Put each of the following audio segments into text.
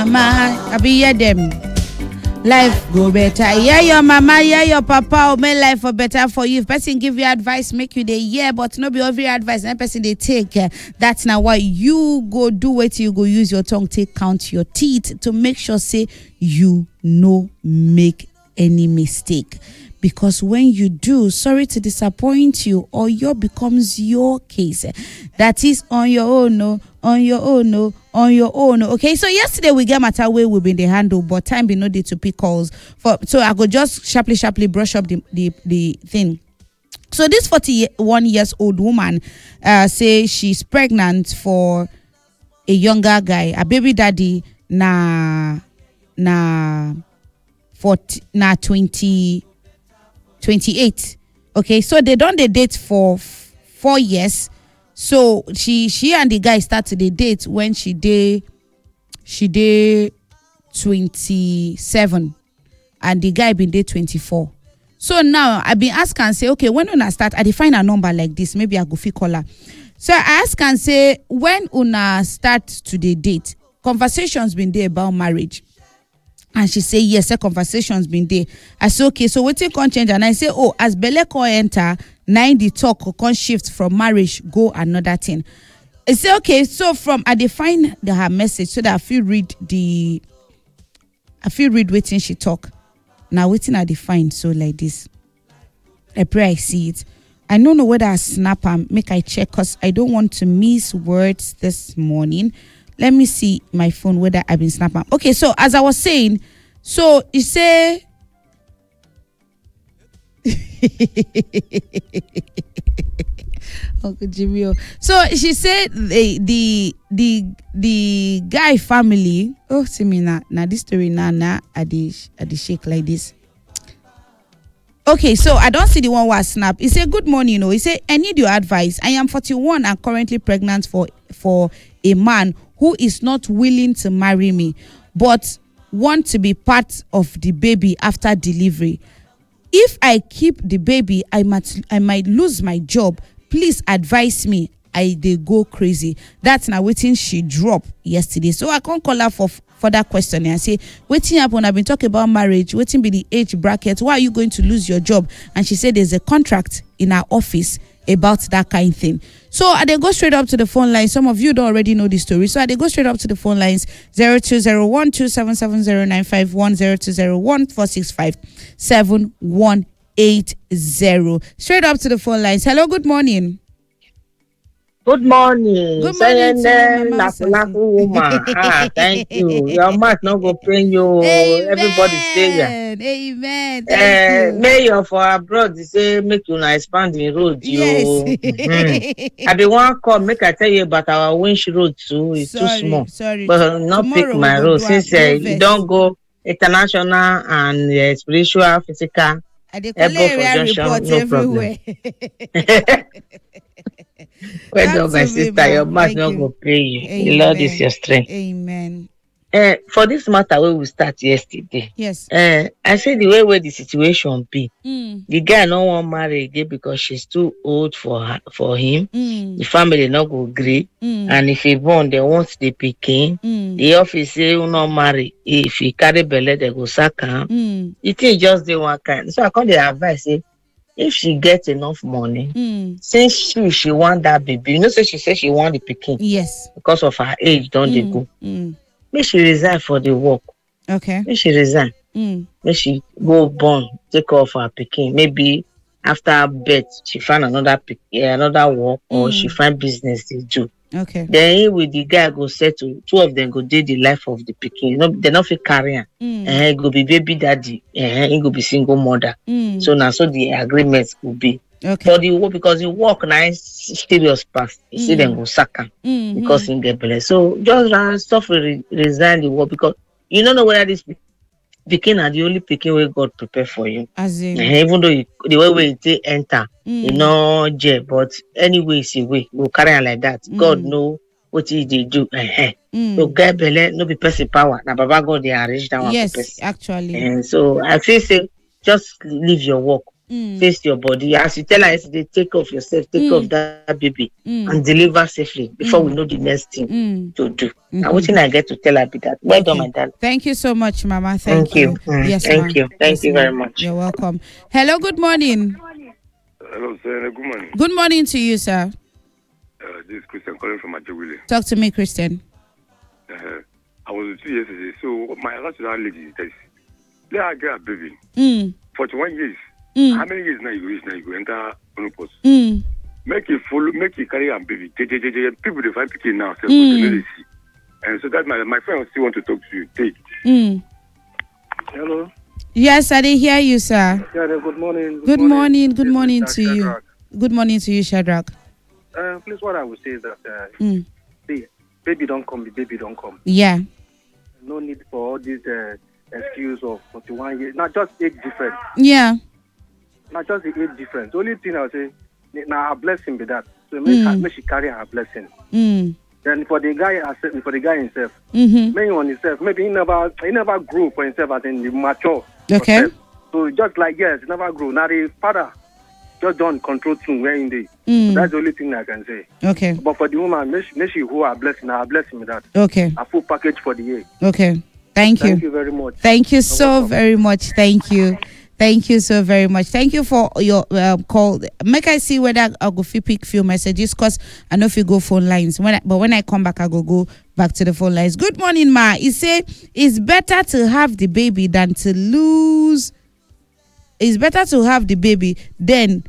mama, I be hear them. Life go better. Yeah, your mama, yeah, your papa will make life for better for you. If person give you advice, make you the yeah, but no be every advice. And person they take. That's now why you go do what you go use your tongue, take count your teeth to make sure say you no make any mistake. Because when you do, sorry to disappoint you, or your becomes your case. That is on your own, no, on your own, no, on your own. Okay, so yesterday we get matter where we've been the handle, but time be no day to pick calls. So I go just sharply brush up the thing. So this 41 years old woman say she's pregnant for a younger guy, a baby daddy na 28. Okay, so they done the date for 4 years. So she and the guy started the date when she day 27 and the guy been day 24. So now I been ask and say, okay, when una start, I define a number like this, maybe I go fit call her. So I ask and say, when una start to the date, conversations been there about marriage. And she say, yes, a conversation's been there. I say, okay, so what you can change? And I say, oh, as Bele can enter, 90 talk can shift from marriage, go another thing. I say, okay, so from, I define her message so that I feel read waiting she talk. Now waiting I define, so like this. I pray I see it. I don't know whether I snap and make I check because I don't want to miss words this morning. Let me see my phone whether I've been snapping. Okay, so as I was saying, so you say Uncle Jimmy. So she said the guy family. Oh, see me now this story now at the shake like this. Okay, so I don't see the one who snap. He said, good morning, He said, I need your advice. I am 41 and currently pregnant for a man who is not willing to marry me, but want to be part of the baby after delivery. If I keep the baby, I might lose my job. Please advise me. They go crazy. That's now waiting she dropped yesterday. So I can't call her for further questioning and say, waiting happen. I've been talking about marriage. Waiting be the age bracket. Why are you going to lose your job? And she said there's a contract in our office about that kind of thing. So they go straight up to the phone line. Some of you don't already know the story. So they go straight up to the phone lines 0201 2770951 0201 465 7180. Straight up to the phone lines. Hello, good morning. Good morning. Good morning, woman. Thank you. Your mouth not go pain you. Everybody stay here. Amen. Thank you. Mayor for abroad, they say make you expand the road. Yes. I be one call, make I tell you about our winch road too. It's too small. Sorry. But not pick my road since you don't go international and spiritual, physical. I area reports no everywhere. Well done, my sister. Your mouth not go pay you. The Lord is your strength. Amen. For this matter where we start yesterday. Yes. I say the way the situation be. The guy no want marry again because she's too old for him. The family not go agree. And if he born, they want the pikin. The office say you not marry. If he carry belly, they go sack him. The thing just the one kind. So I call the advice say, if she gets enough money, since she want that baby, say she said she want the pikin. Yes. Because of her age, don't they go? Make she resign for the work. Okay. Make she resign. Make she go born, take off her pikin. Maybe after birth, she find another work or she find business to do. Okay. Then he with the guy go settle. Two of them go date the life of the pikin. They not fit carry am. He go be baby daddy. He go be single mother. So now the agreements will be. Okay. For the work, because the work now is serious past. You see them go sack am because he get blessed. So just stop resign the work because you don't know whether this pikin are the only pikin where God prepare for you. As in, even though the way they enter, you know, but anyway, it's a way we'll carry on like that. God know what they do. So get belle, no be person power. Now Baba God they arrange that one. Yes, actually. And so I feel say just leave your work. face your body. As you tell her yesterday, take care of yourself, take care of that baby, and deliver safely before we know the next thing to do. Now, what thing I get to tell her be that. Well done, my darling. Thank you so much, Mama. Thank you. Yes, thank you. Thank you very much. You're welcome. Hello, good morning. Hello, sir. Good morning. Good morning to you, sir. This is Christian calling from Ajawile. Talk to me, Christian. I was 2 years ago, so my rational lady is this. Let her get a baby. 41 years. How many years now you reach now? You go enter menopause. Make it follow, make it carry a baby. People they find picking now, so they know they see. And so that my friend still want to talk to you. Take. Hello. Yes, I did hear you, sir. Yeah, good morning. Good morning. Good morning to you. Good morning to you, Shadrach. Please, what I would say is that see, baby don't come, the baby don't come. Yeah. No need for all these excuse of 41 years. Not just age difference. Yeah. Not just the age difference. The only thing I would say, now a blessing be that. So make she carry her blessing. Then for the guy himself, maybe on himself, maybe he never grew for himself as in the mature. Okay. Himself. So just like he never grew. Now the father just don't control tune where in the. So that's the only thing I can say. Okay. But for the woman, make she who her blessing with that. Okay. A full package for the year. Okay. Thank you. Thank you very much. Thank you so very much. Thank you. Thank you so very much. Thank you for your call. Make I see whether I'll go pick few messages because I know if you go phone lines. But when I come back, I go back to the phone lines. Good morning, Ma. He say it's better to have the baby than to lose. It's better to have the baby than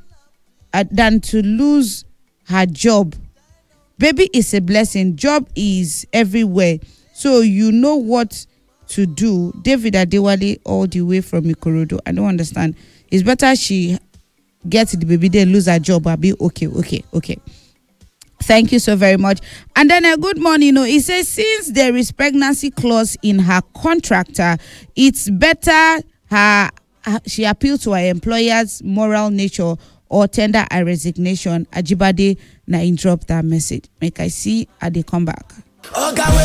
to lose her job. Baby is a blessing. Job is everywhere. So you know what to do. David Adewale all the way from Ikorodu. I don't understand. It's better she gets the baby then lose her job. I'll be okay. Thank you so very much. And then a good morning. He says since there is pregnancy clause in her contract, it's better she appeal to her employer's moral nature or tender a resignation. Ajibade na interrupt that message. Make I see, they come back.